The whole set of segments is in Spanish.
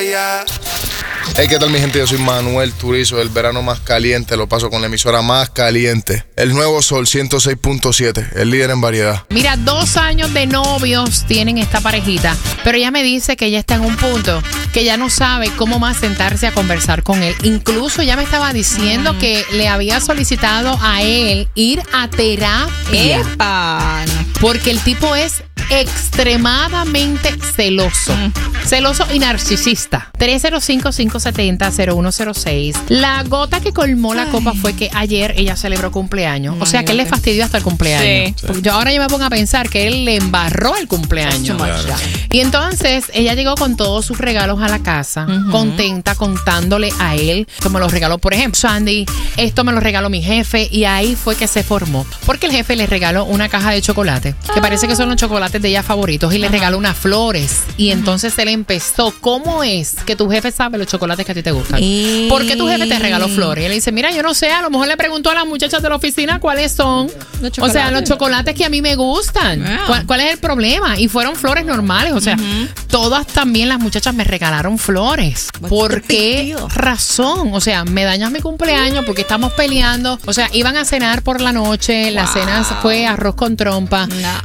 Hey, ¿qué tal mi gente? Yo soy Manuel Turizo. El verano más caliente lo paso con la emisora más caliente. El Nuevo Sol 106.7, el líder en variedad. Mira, 2 años de novios tienen esta parejita, pero ella me dice que ella está en un punto que ya no sabe cómo más sentarse a conversar con él. Incluso ya me estaba diciendo que le había solicitado a él ir a terapia. ¡Epa! Porque el tipo es extremadamente celoso. Celoso y narcisista. 305-570-0106. La gota que colmó la copa fue que ayer ella celebró cumpleaños. O sea que él le fastidió hasta el cumpleaños. Sí. Porque ahora yo me pongo a pensar que él le embarró el cumpleaños. Claro. Y entonces ella llegó con todos sus regalos a la casa, contenta, contándole a él que me los regaló. Por ejemplo, Sandy, esto me lo regaló mi jefe, y ahí fue que se formó. Porque el jefe le regaló una caja de chocolate, que parece que son los chocolates de ella favoritos, y le regaló unas flores. Y entonces él empezó, ¿cómo es que tu jefe sabe los chocolates que a ti te gustan? ¿Por qué tu jefe te regaló flores? Y él le dice, mira, yo no sé, a lo mejor le preguntó a las muchachas de la oficina cuáles son o sea, los chocolates que a mí me gustan. ¿Cuál es el problema? Y fueron flores normales, o sea, todas también las muchachas me regalaron flores. ¿Por qué razón? O sea, me dañas mi cumpleaños porque estamos peleando. O sea, iban a cenar por la noche, la cena fue arroz con trompa.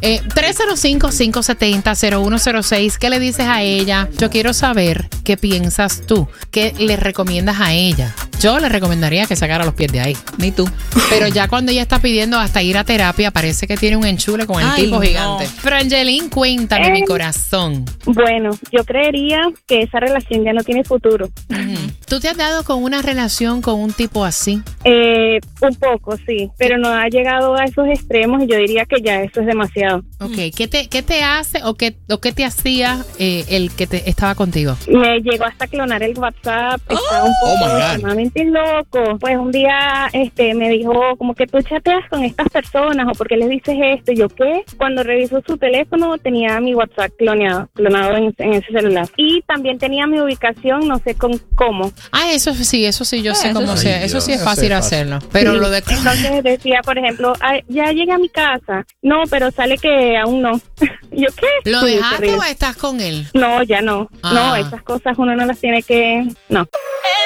305-570-0106. ¿Qué le dices a ella? Yo quiero saber qué piensas tú. ¿Qué le recomiendas a ella? Yo le recomendaría que sacara los pies de ahí. Ni tú. Pero ya cuando ella está pidiendo hasta ir a terapia, parece que tiene un enchule con el tipo gigante. Pero Angelín, cuéntame, mi corazón. Bueno, yo creería que esa relación ya no tiene futuro. ¿Tú te has dado con una relación con un tipo así? Un poco, sí, pero no ha llegado a esos extremos y yo diría que ya eso es demasiado. Ok, ¿qué te hace o qué te hacía el que te estaba contigo? Me llegó hasta clonar el WhatsApp, estaba un poco extremadamente loco. Pues un día me dijo como que tú chateas con estas personas o por qué les dices esto. Y yo, ¿qué? Cuando revisó su teléfono tenía mi WhatsApp clonado en ese celular. Y también tenía mi ubicación, no sé cómo. Ah, eso sí, yo sé cómo sea. Eso sí es fácil hacerlo. Sí. Pero lo de... Entonces decía, por ejemplo, ya llegué a mi casa. No, pero sale que aún no. ¿Yo qué? ¿Lo Uy, dejaste terrible. o estás con él? No, ya no. No, esas cosas uno no las tiene que... No.